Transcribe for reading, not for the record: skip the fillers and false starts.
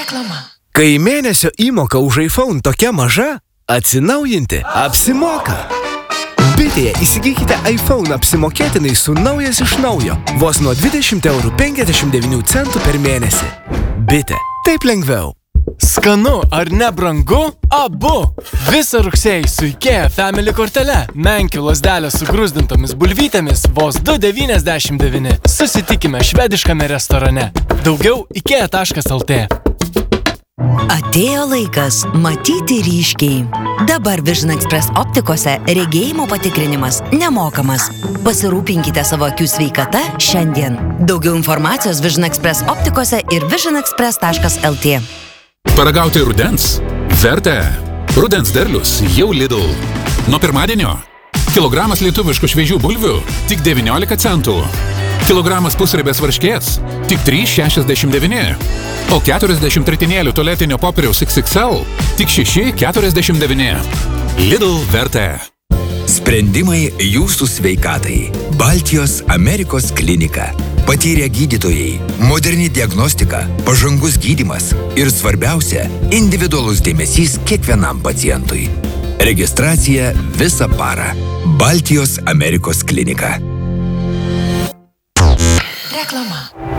Reklama. Kai mėnesio įmoka už iPhone tokia maža, atsinaujinti apsimoka. Bitėje įsigykite iPhone apsimokėtinai su naujas iš naujo, vos nuo 20,59 € per mėnesį. Bitė. Taip lengviau. Skanu ar nebrangu? Abu! Visą rugsėjį su IKEA Family kortele. Menkių lazdelės su grūzdintomis bulvytėmis vos 2,99 €. Susitikime švediškame restorane. Daugiau IKEA.lt. Atėjo laikas matyti ryškiai. Dabar Vision Express optikose regėjimo patikrinimas nemokamas. Pasirūpinkite savo akių sveikata šiandien. Daugiau informacijos Vision Express optikose ir visionexpress.lt. Paragauti rudens? Verta. Rudens derlius jau Lidl. Nuo pirmadienio. Kilogramas lietuviškų šviežių bulvių tik 19 centų. Kilogramas pusriebės varškės tik 3,69. O 40 tritinėlių tualetinio popieriaus XXL tik 6,49. Lidl Verta. Sprendimai jūsų sveikatai. Baltijos Amerikos klinika. Patyrę gydytojai, moderni diagnostika, pažangus gydymas ir svarbiausia – individualus dėmesys kiekvienam pacientui. Registracija visą parą. Baltijos Amerikos klinika. Reklama.